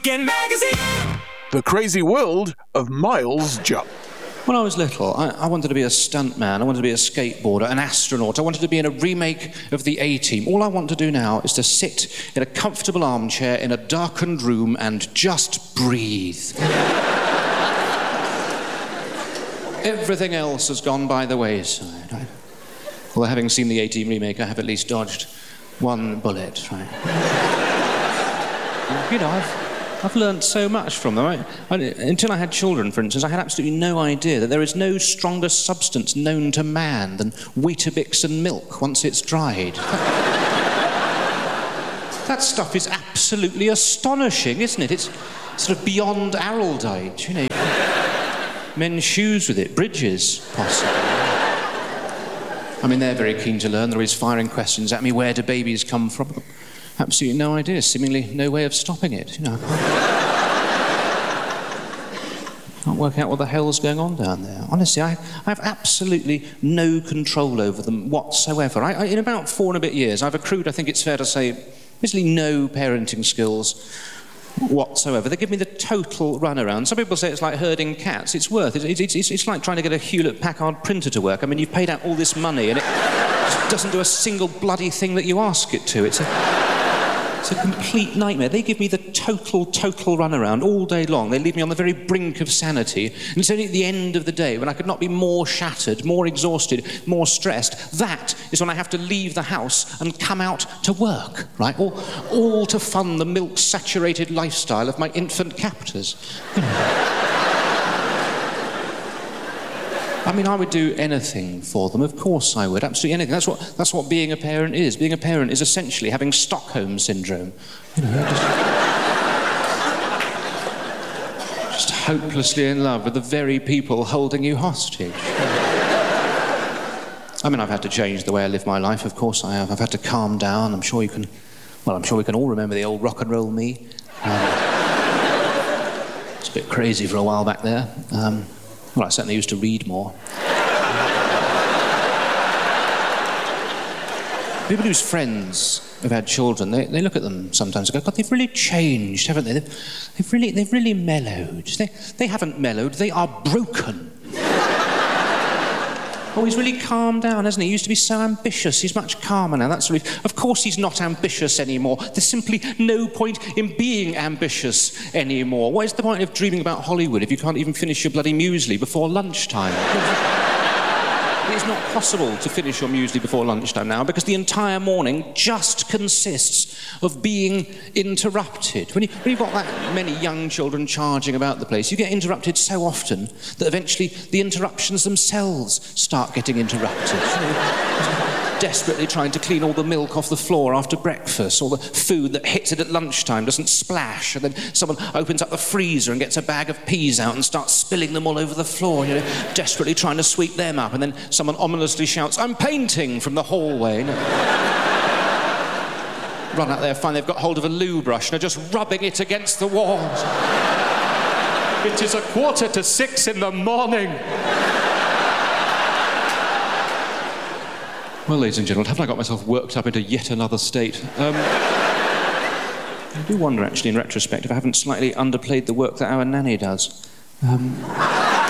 Magazine. The crazy world of Miles Jupp. When I was little, I wanted to be a stuntman, I wanted to be a skateboarder, an astronaut, I wanted to be in a remake of the A-Team. All I want to do now is to sit in a comfortable armchair in a darkened room and just breathe. Everything else has gone by the wayside. Well, having seen the A-Team remake, I have at least dodged one bullet, right? You know, I've learned so much from them. Until I had children, for instance, I had absolutely no idea that there is no stronger substance known to man than Weetabix and milk once it's dried. That stuff is absolutely astonishing, isn't it? It's sort of beyond Araldite, you know. Men's shoes with it, bridges, possibly. I mean, they're very keen to learn. They're always firing questions at me. Where do babies come from? Absolutely no idea. Seemingly no way of stopping it, you know. Can't work out what the hell's going on down there. Honestly, I have absolutely no control over them whatsoever. In about 4 and a bit years, I've accrued, I think it's fair to say, basically no parenting skills whatsoever. They give me the total runaround. Some people say it's like herding cats. It's worth it. It's like trying to get a Hewlett-Packard printer to work. I mean, you've paid out all this money and it just doesn't do a single bloody thing that you ask it to. It's a complete nightmare. They give me the total runaround all day long. They leave me on the very brink of sanity. And it's only at the end of the day, when I could not be more shattered, more exhausted, more stressed, that is when I have to leave the house and come out to work, right? All to fund the milk-saturated lifestyle of my infant captors. You know. I mean, I would do anything for them. Of course I would. Absolutely anything. That's what being a parent is. Being a parent is essentially having Stockholm Syndrome. You know, just hopelessly in love with the very people holding you hostage. I mean, I've had to change the way I live my life. Of course I have. I've had to calm down. I'm sure we can all remember the old rock and roll me. It's a bit crazy for a while back there. Well, I certainly used to read more. People whose friends have had children, they look at them sometimes and go, God, they've really changed, haven't they? They've really mellowed. They haven't mellowed, they are broken. Oh, he's really calmed down, hasn't he? He used to be so ambitious. He's much calmer now. That's really... Of course he's not ambitious anymore. There's simply no point in being ambitious anymore. What is the point of dreaming about Hollywood if you can't even finish your bloody muesli before lunchtime? It's not possible to finish your muesli before lunchtime now because the entire morning just consists of being interrupted. When you've got that many young children charging about the place, you get interrupted so often that eventually the interruptions themselves start getting interrupted. Desperately trying to clean all the milk off the floor after breakfast, or the food that hits it at lunchtime doesn't splash, and then someone opens up the freezer and gets a bag of peas out and starts spilling them all over the floor, you know, desperately trying to sweep them up, and then someone ominously shouts, I'm painting, from the hallway. Run out there, find they've got hold of a loo brush and are just rubbing it against the walls. It is 5:45 in the morning. Well, ladies and gentlemen, haven't I got myself worked up into yet another state? I do wonder, actually, in retrospect, if I haven't slightly underplayed the work that our nanny does.